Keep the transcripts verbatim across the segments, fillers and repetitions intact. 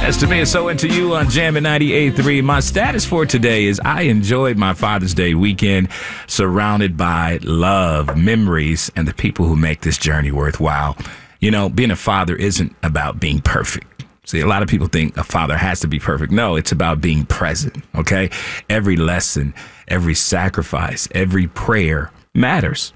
Yes, to me and so into you on Jammin' ninety-eight point three. My status for today is I enjoyed my Father's Day weekend surrounded by love, memories, and the people who make this journey worthwhile. You know, being a father isn't about being perfect. See, a lot of people think a father has to be perfect. No, it's about being present, okay? Every lesson, every sacrifice, every prayer matters.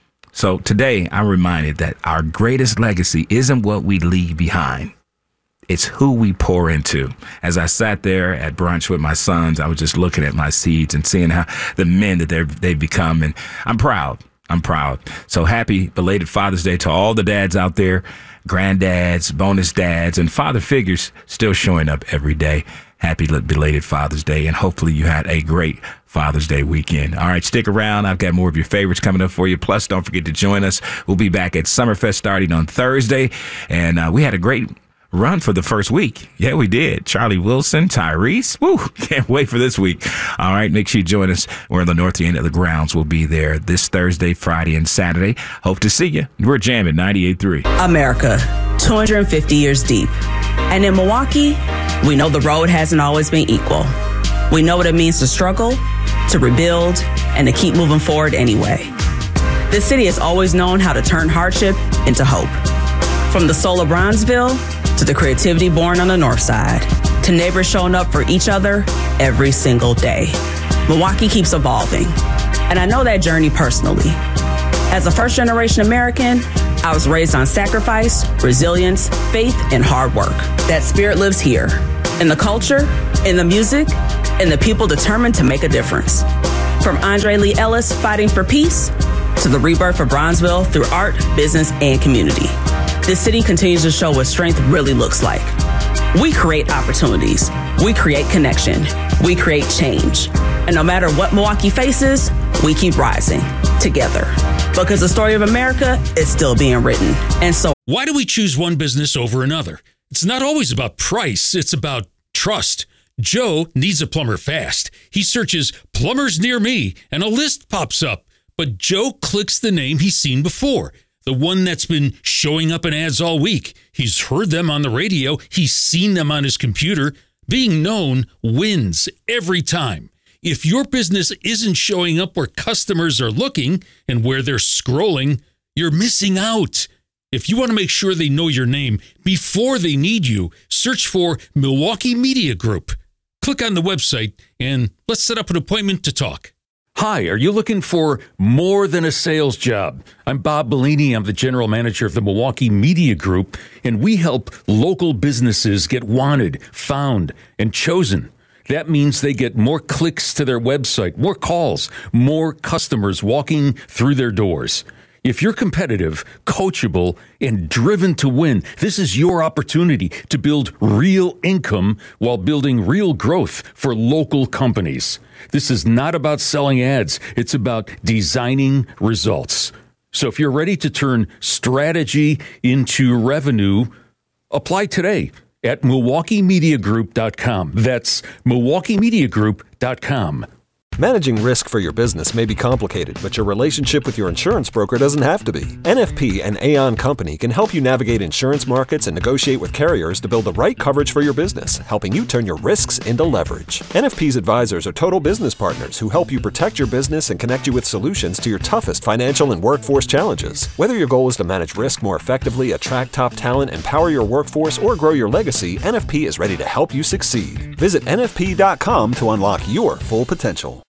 So today, I'm reminded that our greatest legacy isn't what we leave behind. It's who we pour into. As I sat there at brunch with my sons, I was just looking at my seeds and seeing how the men that they've, they've become. And I'm proud. I'm proud. So happy belated Father's Day to all the dads out there, granddads, bonus dads, and father figures still showing up every day. Happy belated Father's Day, and hopefully you had a great Father's Day weekend. All right, stick around. I've got more of your favorites coming up for you. Plus, don't forget to join us. We'll be back at Summerfest starting on Thursday, and uh, we had a great run for the first week. Yeah, we did. Charlie Wilson, Tyrese. Woo, can't wait for this week. All right, make sure you join us. We're on the north end of the grounds. We'll be there this Thursday, Friday, and Saturday. Hope to see you. We're jamming ninety-eight point three. America, two hundred fifty years deep. And in Milwaukee, we know the road hasn't always been equal. We know what it means to struggle, to rebuild, and to keep moving forward anyway. This city has always known how to turn hardship into hope. From the soul of Bronzeville to the creativity born on the north side, to neighbors showing up for each other every single day. Milwaukee keeps evolving, and I know that journey personally. As a first-generation American, I was raised on sacrifice, resilience, faith, and hard work. That spirit lives here, in the culture, in the music, and the people determined to make a difference. From Andre Lee Ellis fighting for peace to the rebirth of Bronzeville through art, business, and community. This city continues to show what strength really looks like. We create opportunities. We create connection. We create change. And no matter what Milwaukee faces, we keep rising together. Because the story of America is still being written. And so, why do we choose one business over another? It's not always about price. It's about trust. Joe needs a plumber fast. He searches plumbers near me and a list pops up. But Joe clicks the name he's seen before. The one that's been showing up in ads all week. He's heard them on the radio. He's seen them on his computer. Being known wins every time. If your business isn't showing up where customers are looking and where they're scrolling, you're missing out. If you want to make sure they know your name before they need you, search for Milwaukee Media Group. Click on the website and let's set up an appointment to talk. Hi, are you looking for more than a sales job? I'm Bob Bellini. I'm the general manager of the Milwaukee Media Group, and we help local businesses get wanted, found, and chosen. That means they get more clicks to their website, more calls, more customers walking through their doors. If you're competitive, coachable, and driven to win, this is your opportunity to build real income while building real growth for local companies. This is not about selling ads. It's about designing results. So if you're ready to turn strategy into revenue, apply today at Milwaukee Media Group dot com. That's Milwaukee Media Group dot com. Managing risk for your business may be complicated, but your relationship with your insurance broker doesn't have to be. N F P and Aon Company can help you navigate insurance markets and negotiate with carriers to build the right coverage for your business, helping you turn your risks into leverage. N F P's advisors are total business partners who help you protect your business and connect you with solutions to your toughest financial and workforce challenges. Whether your goal is to manage risk more effectively, attract top talent, empower your workforce, or grow your legacy, N F P is ready to help you succeed. Visit N F P dot com to unlock your full potential.